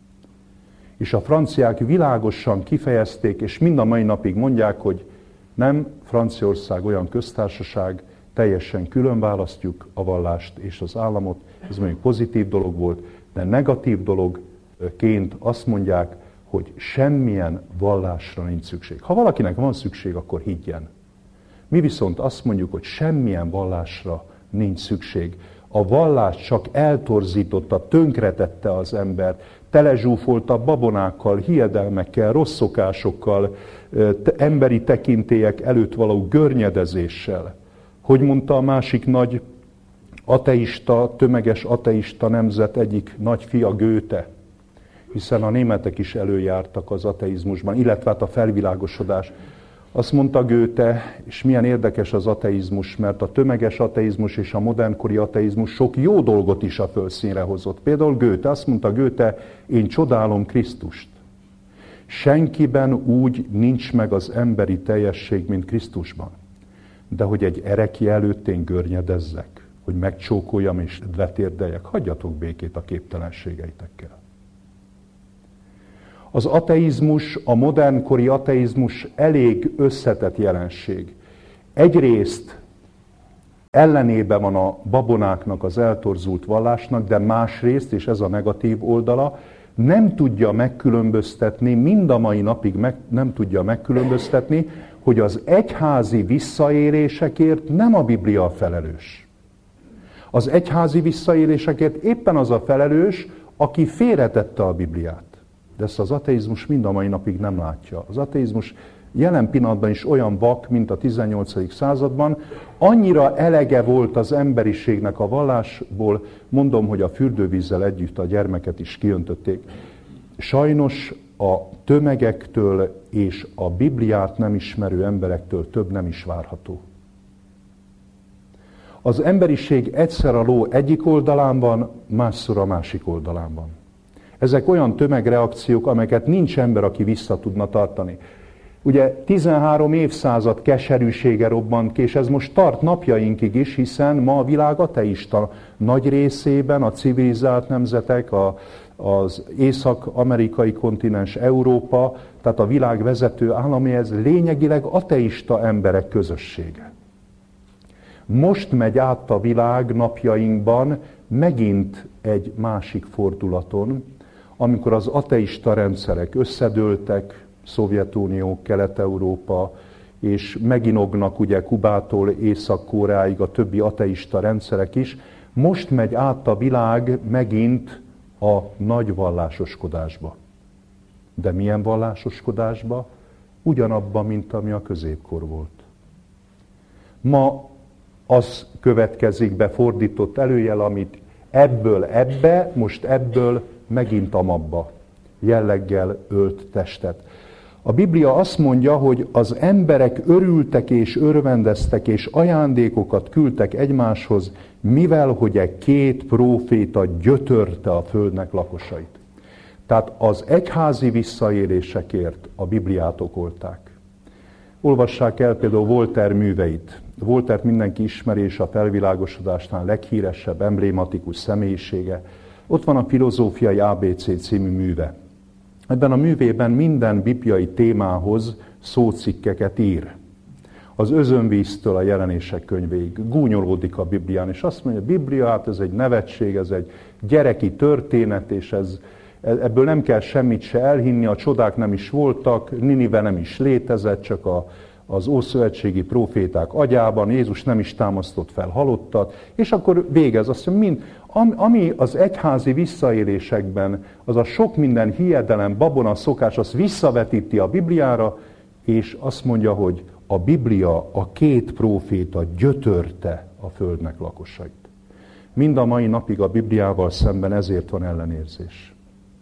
És a franciák világosan kifejezték, és mind a mai napig mondják, hogy nem, Franciaország olyan köztársaság, teljesen külön választjuk a vallást és az államot. Ez mondjuk pozitív dolog volt, de negatív dologként azt mondják, hogy semmilyen vallásra nincs szükség. Ha valakinek van szükség, akkor higgyen. Mi viszont azt mondjuk, hogy semmilyen vallásra nincs szükség. A vallás csak eltorzította, tönkretette az embert, telezsúfolta babonákkal, hiedelmekkel, rossz szokásokkal, emberi tekintélyek előtt való görnyedezéssel. Hogy mondta a másik nagy ateista, tömeges ateista nemzet egyik nagy fia, Goethe? hiszen a németek is előjártak az ateizmusban, illetve hát a felvilágosodás. Azt mondta Goethe, és milyen érdekes az ateizmus, mert a tömeges ateizmus és a modernkori ateizmus sok jó dolgot is a fölszínre hozott. Például Goethe, azt mondta Goethe, én csodálom Krisztust. Senkiben úgy nincs meg az emberi teljesség, mint Krisztusban. De hogy egy erekje előtt én görnyedezzek, hogy megcsókoljam és letérdeljek, hagyjatok békét a képtelenségeitekkel. Az ateizmus, a modernkori ateizmus elég összetett jelenség. Egyrészt ellenében van a babonáknak, az eltorzult vallásnak, de másrészt, és ez a negatív oldala, nem tudja megkülönböztetni, mind a mai napig nem tudja megkülönböztetni, hogy az egyházi visszaélésekért nem a Biblia a felelős. Az egyházi visszaélésekért éppen az a felelős, aki félretette a Bibliát. De ezt az ateizmus mind a mai napig nem látja. Az ateizmus jelen pillanatban is olyan vak, mint a 18. században. Annyira elege volt az emberiségnek a vallásból, mondom, hogy a fürdővízzel együtt a gyermeket is kiöntötték. Sajnos a tömegektől és a Bibliát nem ismerő emberektől több nem is várható. Az emberiség egyszer a ló egyik oldalán van, másszor a másik oldalán van. Ezek olyan tömegreakciók, amelyeket nincs ember, aki vissza tudna tartani. Ugye 13 évszázad keserűsége robbant ki, és ez most tart napjainkig is, hiszen ma a világ ateista. Nagy részében a civilizált nemzetek, az észak-amerikai kontinens, Európa, tehát a világ vezető állami, ez lényegileg ateista emberek közössége. Most megy át a világ napjainkban megint egy másik fordulaton, amikor az ateista rendszerek összedőltek, Szovjetunió, Kelet-Európa, és meginognak ugye Kubától Észak-Koreáig a többi ateista rendszerek is, most megy át a világ megint a nagy vallásoskodásba. De milyen vallásoskodásba? Ugyanabban, mint ami a középkor volt. Ma az következik be fordított előjel, amit ebből ebbe, most ebből megint amabba jelleggel ölt testet. A Biblia azt mondja, hogy az emberek örültek és örvendeztek és ajándékokat küldtek egymáshoz, mivel hogy egy két próféta gyötörte a földnek lakosait. Tehát az egyházi visszaélésekért a Bibliát okolták. Olvassák el például Voltaire műveit. Voltaire mindenki ismeri, és a felvilágosodásnál leghíresebb, emblématikus személyisége. Ott van a Filozófiai ABC című műve. Ebben a művében minden bibliai témához szócikkeket ír. Az özönvíztől a Jelenések könyvéig gúnyolódik a Biblián, és azt mondja, a Biblia, hát ez egy nevetség, ez egy gyereki történet, és ebből nem kell semmit se elhinni, a csodák nem is voltak, Ninive nem is létezett, csak az ószövetségi próféták agyában, Jézus nem is támasztott fel halottat, és akkor végez azt mondja, ami az egyházi visszaélésekben, az a sok minden hiedelem, babona szokás, azt visszavetíti a Bibliára, és azt mondja, hogy a Biblia, a két próféta gyötörte a földnek lakosait. Mind a mai napig a Bibliával szemben ezért van ellenérzés.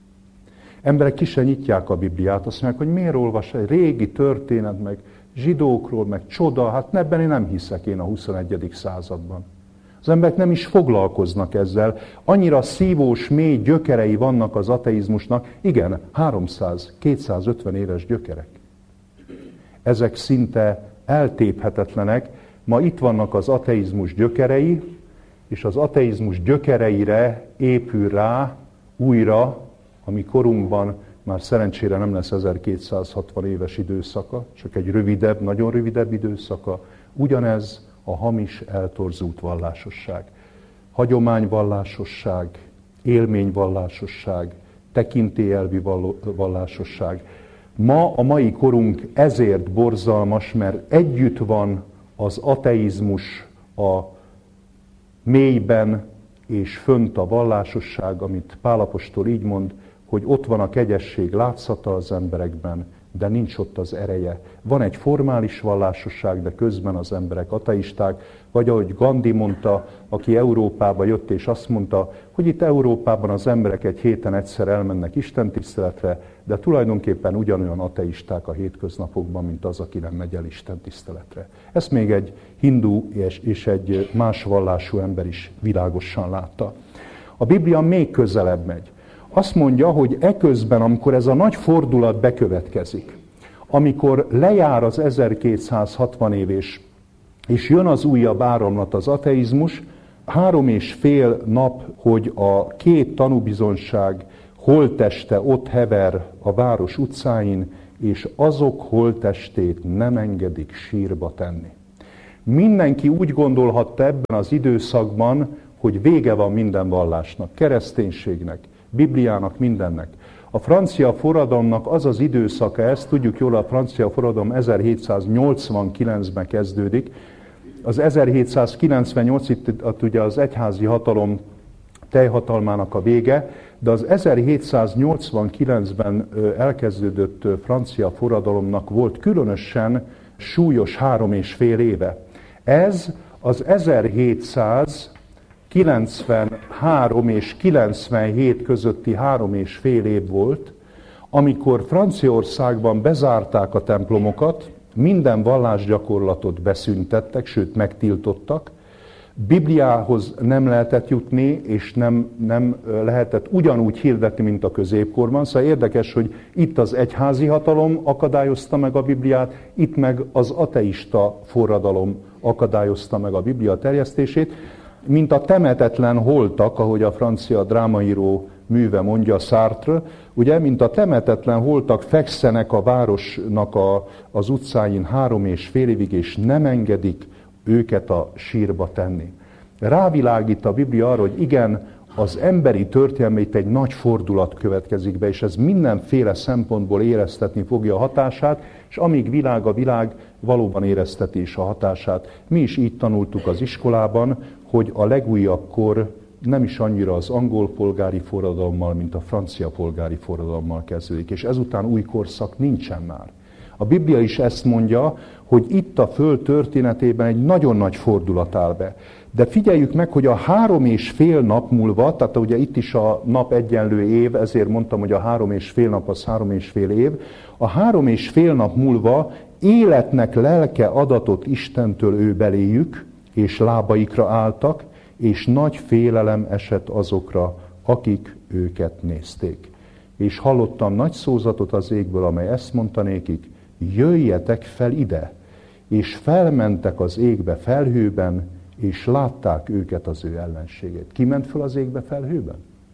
Emberek ki se nyitják a Bibliát, azt mondják, hogy miért olvas egy régi történet, meg zsidókról, meg csoda, hát ebben én nem hiszek én a 21. században. Az emberek nem is foglalkoznak ezzel, annyira szívós, mély gyökerei vannak az ateizmusnak, igen, 300-250 éves gyökerek. Ezek szinte eltéphetetlenek, ma itt vannak az ateizmus gyökerei, és az ateizmus gyökereire épül rá újra, ami korunkban már szerencsére nem lesz 1260 éves időszaka, csak egy rövidebb, nagyon rövidebb időszaka, ugyanez a hamis, eltorzult vallásosság. Hagyományvallásosság, élményvallásosság, tekintélyelvi vallásosság. Ma a mai korunk ezért borzalmas, mert együtt van az ateizmus a mélyben, és fönt a vallásosság, amit Pál apostol így mond, hogy ott van a kegyesség látszata az emberekben, de nincs ott az ereje. Van egy formális vallásosság, de közben az emberek ateisták, vagy ahogy Gandhi mondta, aki Európába jött és azt mondta, hogy itt Európában az emberek egy héten egyszer elmennek istentiszteletre, de tulajdonképpen ugyanolyan ateisták a hétköznapokban, mint az, aki nem megy el istentiszteletre. Ezt még egy hindu és egy más vallású ember is világosan látta. A Biblia még közelebb megy. Azt mondja, hogy eközben, amikor ez a nagy fordulat bekövetkezik, amikor lejár az 1260 év és jön az újabb áramlat, az ateizmus, 3,5 nap, hogy a két tanúbizonyság holtteste ott hever a város utcáin, és azok holttestét nem engedik sírba tenni. Mindenki úgy gondolhatta ebben az időszakban, hogy vége van minden vallásnak, kereszténységnek, Bibliának, mindennek. A francia forradalomnak az az időszaka, ezt tudjuk jól, a francia forradalom 1789-ben kezdődik. Az 1798 itt ugye az egyházi hatalom teljhatalmának a vége, de az 1789-ben elkezdődött francia forradalomnak volt különösen súlyos 3,5 éve. Ez az 1793 és 97 közötti 3,5 év volt, amikor Franciaországban bezárták a templomokat, minden vallásgyakorlatot beszüntettek, sőt megtiltottak, Bibliához nem lehetett jutni, és nem lehetett ugyanúgy hirdetni, mint a középkorban. Szóval érdekes, hogy itt az egyházi hatalom akadályozta meg a Bibliát, itt meg az ateista forradalom akadályozta meg a Biblia terjesztését, mint a temetetlen holtak, ahogy a francia drámaíró műve mondja, Sartre, ugye, mint a temetetlen holtak fekszenek a városnak az utcáin 3,5 évig, és nem engedik őket a sírba tenni. Rávilágít a Biblia arra, hogy igen, az emberi történelmét egy nagy fordulat következik be, és ez mindenféle szempontból éreztetni fogja a hatását, és amíg világ a világ, valóban érezteti is a hatását. Mi is így tanultuk az iskolában, hogy a legújabb kor nem is annyira az angol polgári forradalommal, mint a francia polgári forradalommal kezdődik, és ezután új korszak nincsen már. A Biblia is ezt mondja, hogy itt a Föld történetében egy nagyon nagy fordulat áll be. De figyeljük meg, hogy a 3,5 nap múlva, tehát ugye itt is a nap egyenlő év, ezért mondtam, hogy a 3,5 nap az 3,5 év, a 3,5 nap múlva életnek lelke adatott Istentől ő beléjük, és lábaikra álltak, és nagy félelem esett azokra, akik őket nézték. És hallottam nagy szózatot az égből, amely ezt mondta nékik, jöjjetek fel ide, és felmentek az égbe felhőben, és látták őket az ő ellenségét. Ki ment fel az égbe felhőben?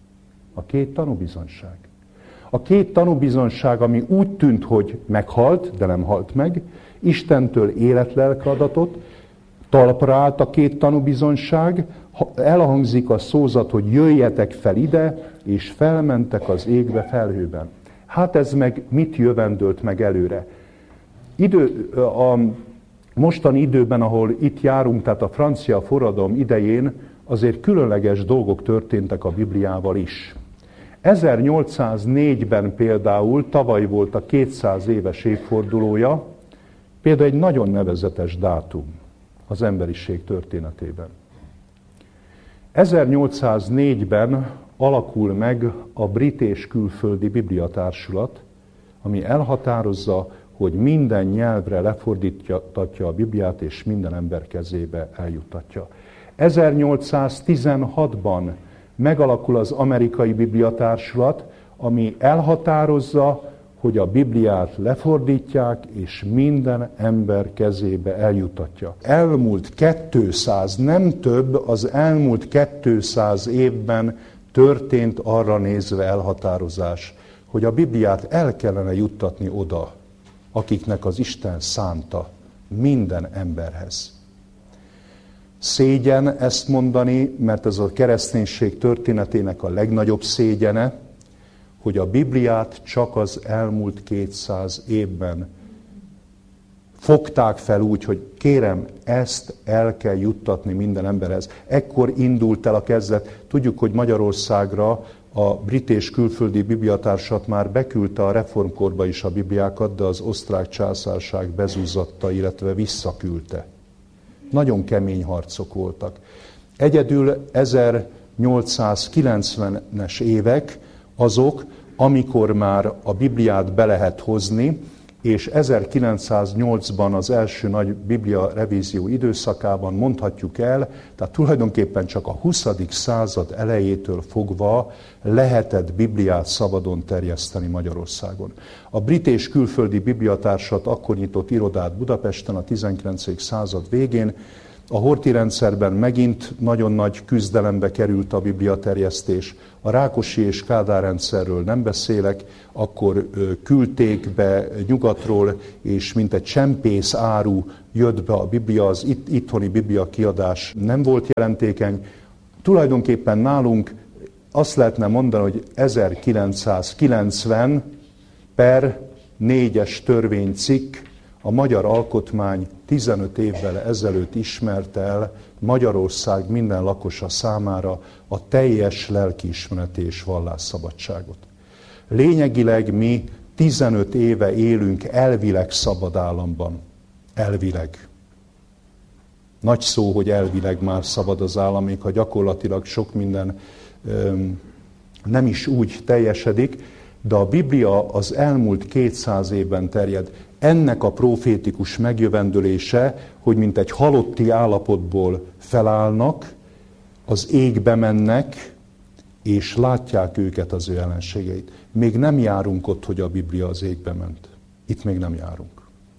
A két tanúbizonyság. A két tanúbizonyság, ami úgy tűnt, hogy meghalt, de nem halt meg, Istentől életlelke adatot, talpra állt a két tanúbizonyság, elhangzik a szózat, hogy jöjjetek fel ide, és felmentek az égbe felhőben. Hát ez meg mit jövendölt meg előre? A mostani időben, ahol itt járunk, tehát a francia forradalom idején, azért különleges dolgok történtek a Bibliával is. 1804-ben például, tavaly volt a 200 éves évfordulója, például egy nagyon nevezetes dátum az emberiség történetében. 1804-ben alakul meg a Brit és Külföldi Bibliatársulat, ami elhatározza, hogy minden nyelvre lefordítatja a Bibliát, és minden ember kezébe eljuttatja. 1816-ban megalakul az Amerikai Bibliatársulat, ami elhatározza, hogy a Bibliát lefordítják, és minden ember kezébe eljuttatja. Elmúlt 200, nem több, az elmúlt 200 évben történt arra nézve elhatározás, hogy a Bibliát el kellene juttatni oda, akiknek az Isten szánta, minden emberhez. Szégyen ezt mondani, mert ez a kereszténység történetének a legnagyobb szégyene, hogy a Bibliát csak az elmúlt 200 évben fogták fel úgy, hogy kérem, ezt el kell juttatni minden emberhez. Ekkor indult el a kezdet. Tudjuk, hogy Magyarországra A brit és külföldi bibliatársat már beküldte a reformkorba is a bibliákat, de az osztrák császárság bezúzatta, illetve visszaküldte. Nagyon kemény harcok voltak. Egyedül 1890-es évek azok, amikor már a Bibliát be lehet hozni, és 1908-ban az első nagy Biblia revízió időszakában mondhatjuk el, tehát tulajdonképpen csak a 20. század elejétől fogva lehetett Bibliát szabadon terjeszteni Magyarországon. A brit és külföldi bibliatársat akkor nyitott irodát Budapesten a 19. század végén. A Horthy rendszerben megint nagyon nagy küzdelembe került a bibliaterjesztés. A Rákosi és Kádár rendszerről nem beszélek, akkor küldték be nyugatról, és mint egy csempész áru jött be a Biblia, az itthoni Biblia kiadás nem volt jelentékeny. Tulajdonképpen nálunk azt lehetne mondani, hogy 1990 per 4-es törvénycikk a magyar alkotmány 15 évvel ezelőtt ismerte el Magyarország minden lakosa számára a teljes lelkiismereti és vallásszabadságot. Lényegileg mi 15 éve élünk elvileg szabad államban. Elvileg. Nagy szó, hogy elvileg már szabad az állam, még ha gyakorlatilag sok minden nem is úgy teljesedik, de a Biblia az elmúlt 200 évben terjed. Ennek a profétikus megjövendölése, hogy mint egy halotti állapotból felállnak, az égbe mennek, és látják őket az ő ellenségeit. Még nem járunk ott, hogy a Biblia az égbe ment. Itt még nem járunk.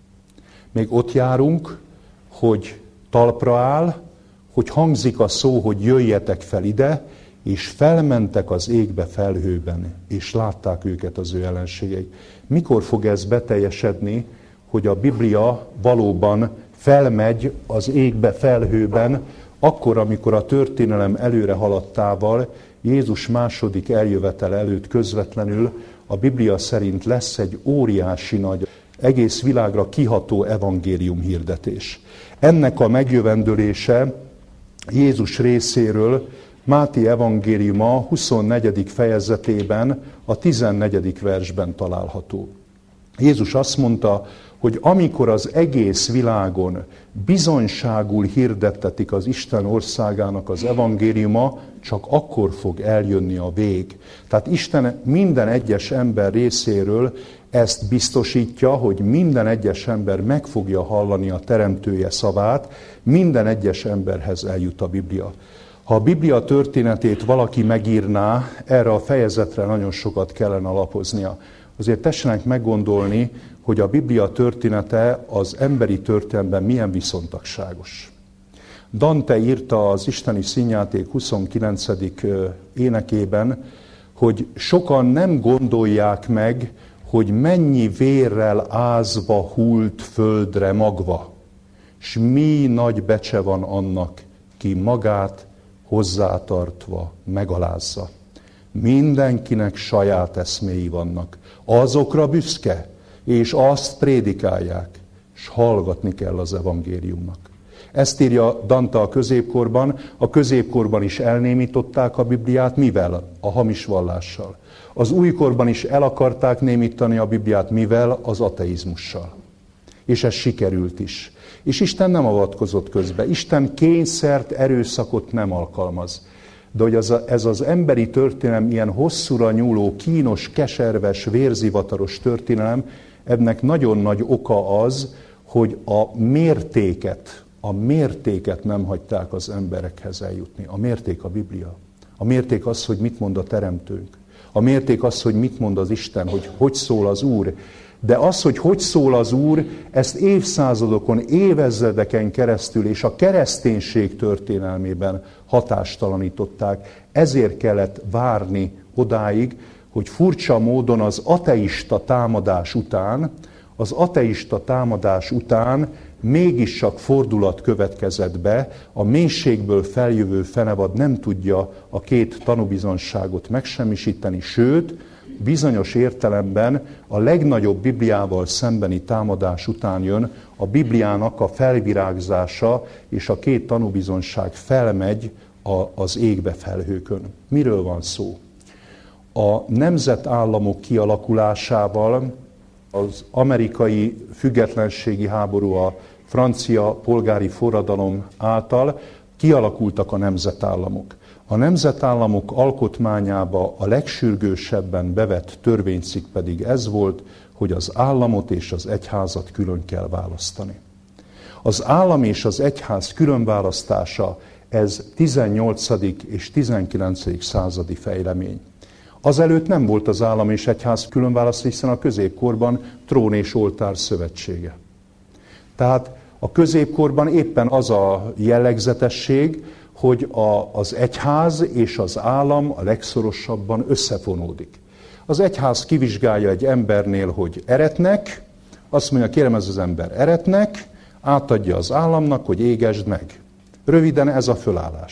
Még ott járunk, hogy talpra áll, hogy hangzik a szó, hogy jöjjetek fel ide, és felmentek az égbe felhőben, és látták őket az ő ellenségeit. Mikor fog ez beteljesedni, hogy a Biblia valóban felmegy az égbe felhőben, akkor, amikor a történelem előre haladtával, Jézus második eljövetel előtt közvetlenül a Biblia szerint lesz egy óriási nagy, egész világra kiható evangélium hirdetés. Ennek a megjövendölése Jézus részéről Máté evangéliuma 24. fejezetében, a 14. versben található. Jézus azt mondta, hogy amikor az egész világon bizonyságul hirdettetik az Isten országának az evangéliuma, csak akkor fog eljönni a vég. Tehát Isten minden egyes ember részéről ezt biztosítja, hogy minden egyes ember meg fogja hallani a Teremtője szavát, minden egyes emberhez eljut a Biblia. Ha a Biblia történetét valaki megírná, erre a fejezetre nagyon sokat kellene alapoznia. Azért tessenek meggondolni, hogy a Biblia története az emberi történelemben milyen viszontagságos. Dante írta az Isteni Színjáték 29. énekében, hogy sokan nem gondolják meg, hogy mennyi vérrel ázva hult földre magva, s mi nagy becse van annak, ki magát hozzátartva megalázza. Mindenkinek saját eszméi vannak. Azokra büszke, és azt prédikálják, és hallgatni kell az evangéliumnak. Ezt írja Dante a középkorban. A középkorban is elnémították a Bibliát, mivel? A hamis vallással. Az újkorban is el akarták némítani a Bibliát, mivel? Az ateizmussal. És ez sikerült is. És Isten nem avatkozott közbe. Isten kényszert, erőszakot nem alkalmaz. De hogy ez az emberi történelem, ilyen hosszúra nyúló, kínos, keserves, vérzivataros történelem, ennek nagyon nagy oka az, hogy a mértéket nem hagyták az emberekhez eljutni. A mérték a Biblia. A mérték az, hogy mit mond a Teremtőnk. A mérték az, hogy mit mond az Isten, hogy szól az Úr. De az, hogy szól az Úr, ezt évszázadokon, évezredeken keresztül és a kereszténység történelmében hatástalanították. Ezért kellett várni odáig, hogy furcsa módon az ateista támadás után mégis csak fordulat következett be, a mélységből feljövő fenevad nem tudja a két tanúbizonyságot megsemmisíteni, sőt, bizonyos értelemben a legnagyobb Bibliával szembeni támadás után jön a Bibliának a felvirágzása, és a két tanúbizonyság felmegy az égbe felhőkön. Miről van szó? A nemzetállamok kialakulásával, az amerikai függetlenségi háború, a francia polgári forradalom által kialakultak a nemzetállamok. A nemzetállamok alkotmányába a legsürgősebben bevett törvénycikk pedig ez volt, hogy az államot és az egyházat külön kell választani. Az állam és az egyház különválasztása, ez 18. és 19. századi fejlemény. Azelőtt nem volt az állam és egyház különválasztás, hiszen a középkorban trón és oltár szövetsége. Tehát a középkorban éppen az a jellegzetesség, hogy az egyház és az állam a legszorosabban összefonódik. Az egyház kivizsgálja egy embernél, hogy eretnek, azt mondja, kérem, ez az ember eretnek, átadja az államnak, hogy égesd meg. Röviden ez a fölállás.